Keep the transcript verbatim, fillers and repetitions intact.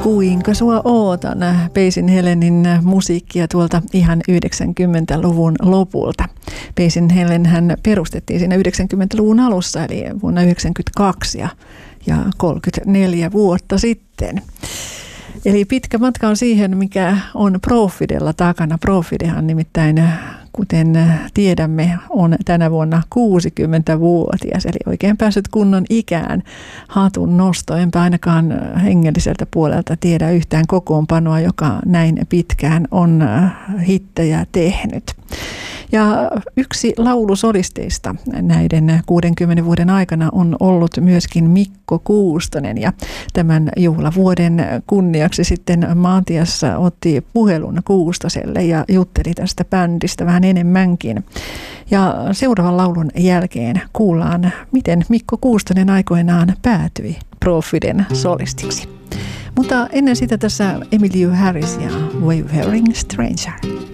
Kuinka sua ootan, Paisin Helenin musiikkia tuolta ihan yhdeksänkymmentäluvun lopulta. Paisin Helen hän perustettiin siinä yhdeksänkymmentäluvun alussa, eli vuonna yhdeksänkymmentäkaksi ja, ja kolmekymmentäneljä vuotta sitten. Eli pitkä matka on siihen, mikä on Profidella takana. Profidehan nimittäin, kuten tiedämme, on tänä vuonna kuusikymmentävuotias, eli oikein päässyt kunnon ikään. Hatun nosto, enpä ainakaan hengelliseltä puolelta tiedä yhtään kokoonpanoa, joka näin pitkään on hittejä tehnyt. Ja yksi laulusolisteista näiden kuudenkymmenen vuoden aikana on ollut myöskin Mikko Kuustonen. Ja tämän juhlavuoden kunniaksi sitten Matias otti puhelun Kuustoselle ja jutteli tästä bändistä vähän enemmänkin. Ja seuraavan laulun jälkeen kuullaan, miten Mikko Kuustonen aikoinaan päätyi Profiden solistiksi. Mutta ennen sitä tässä Emmylou Harris ja Wayfaring Stranger.